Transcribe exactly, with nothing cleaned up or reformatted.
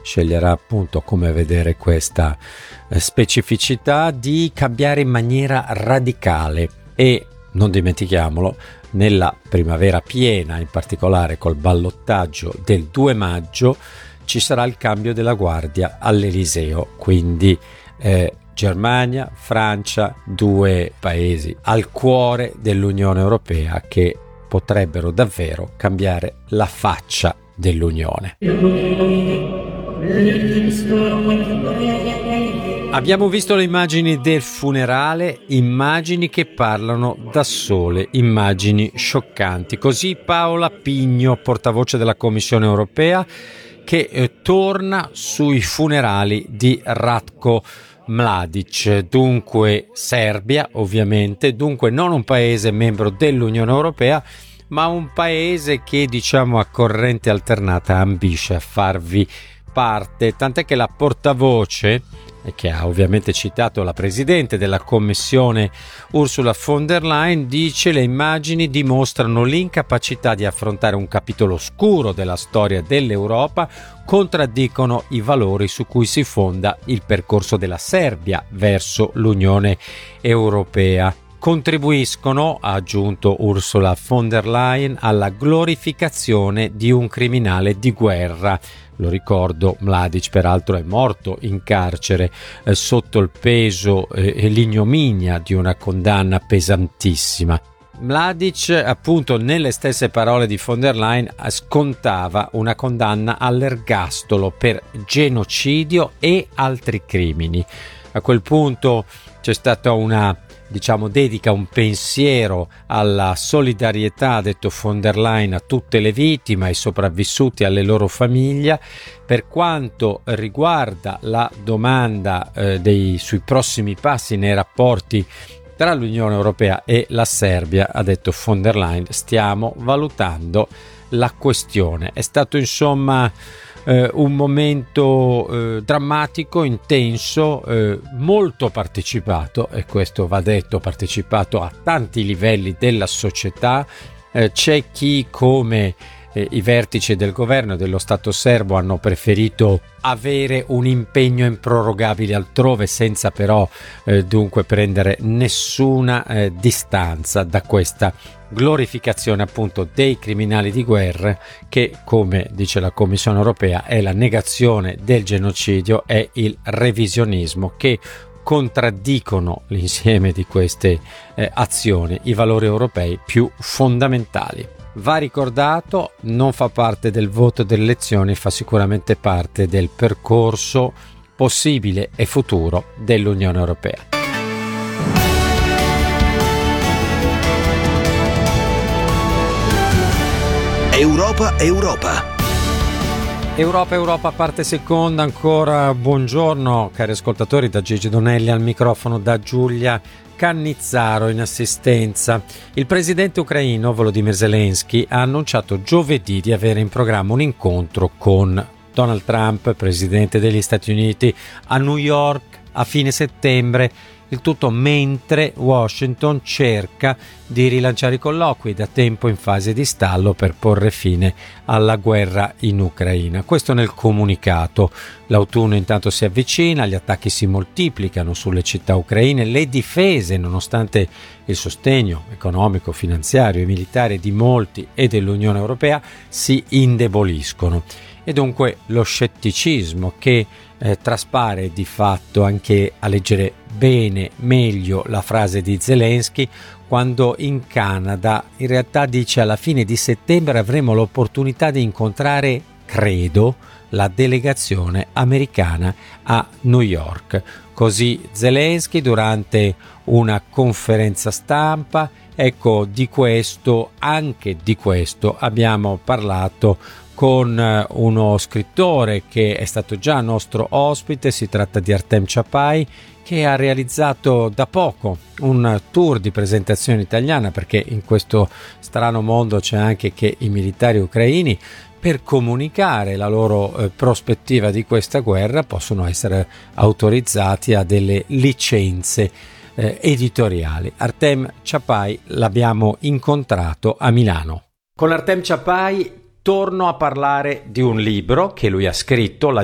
sceglierà appunto, come vedere questa eh, specificità, di cambiare in maniera radicale. E non dimentichiamolo, nella primavera piena, in particolare col ballottaggio del due maggio, ci sarà il cambio della guardia all'Eliseo, quindi eh, Germania, Francia, due paesi al cuore dell'Unione Europea che potrebbero davvero cambiare la faccia dell'Unione. Abbiamo visto le immagini del funerale, immagini che parlano da sole, immagini scioccanti. Così Paola Pigno, portavoce della Commissione Europea, che eh, torna sui funerali di Ratko Mladic, dunque Serbia ovviamente, dunque non un paese membro dell'Unione Europea, ma un paese che, diciamo, a corrente alternata ambisce a farvi parte, tant'è che la portavoce, che ha ovviamente citato la presidente della Commissione Ursula von der Leyen, dice: le immagini dimostrano l'incapacità di affrontare un capitolo oscuro della storia dell'Europa, contraddicono i valori su cui si fonda il percorso della Serbia verso l'Unione Europea. Contribuiscono, ha aggiunto Ursula von der Leyen, alla glorificazione di un criminale di guerra. Lo ricordo, Mladic peraltro è morto in carcere eh, sotto il peso eh, e l'ignominia di una condanna pesantissima. Mladic, appunto, nelle stesse parole di von der Leyen, scontava una condanna all'ergastolo per genocidio e altri crimini. A quel punto c'è stata una, diciamo, dedica, un pensiero alla solidarietà, ha detto von der Leyen, a tutte le vittime, ai sopravvissuti, alle loro famiglie. Per quanto riguarda la domanda eh, dei, sui prossimi passi nei rapporti tra l'Unione Europea e la Serbia, ha detto von der Leyen, stiamo valutando la questione. È stato insomma eh, un momento eh, drammatico, intenso, eh, molto partecipato, e questo va detto, partecipato a tanti livelli della società. Eh, c'è chi, come eh, i vertici del governo e dello Stato serbo, hanno preferito avere un impegno improrogabile altrove, senza però eh, dunque prendere nessuna eh, distanza da questa glorificazione appunto dei criminali di guerra, che, come dice la Commissione Europea, è la negazione del genocidio e il revisionismo, che contraddicono l'insieme di queste eh, azioni, i valori europei più fondamentali. Va ricordato, non fa parte del voto delle elezioni, fa sicuramente parte del percorso possibile e futuro dell'Unione Europea. Europa, Europa. Europa, Europa, parte seconda, ancora buongiorno cari ascoltatori, da Gigi Donelli al microfono, da Giulia Cannizzaro in assistenza. Il presidente ucraino Volodymyr Zelensky ha annunciato giovedì di avere in programma un incontro con Donald Trump, presidente degli Stati Uniti, a New York a fine settembre. Il tutto mentre Washington cerca di rilanciare i colloqui, da tempo in fase di stallo, per porre fine alla guerra in Ucraina. Questo nel comunicato. L'autunno intanto si avvicina, gli attacchi si moltiplicano sulle città ucraine, le difese, nonostante il sostegno economico, finanziario e militare di molti e dell'Unione Europea, si indeboliscono. E dunque lo scetticismo che eh, traspare di fatto anche a leggere bene, meglio la frase di Zelensky, quando in Canada in realtà dice: alla fine di settembre avremo l'opportunità di incontrare, credo, la delegazione americana a New York. Così Zelensky durante una conferenza stampa. Ecco, di questo, anche di questo, abbiamo parlato con uno scrittore che è stato già nostro ospite. Si tratta di Artem Chapai, che ha realizzato da poco un tour di presentazione italiana, perché in questo strano mondo c'è anche che i militari ucraini, per comunicare la loro eh, prospettiva di questa guerra, possono essere autorizzati a delle licenze eh, editoriali. Artem Chapai l'abbiamo incontrato a Milano. Con Artem Chapai torno a parlare di un libro che lui ha scritto, La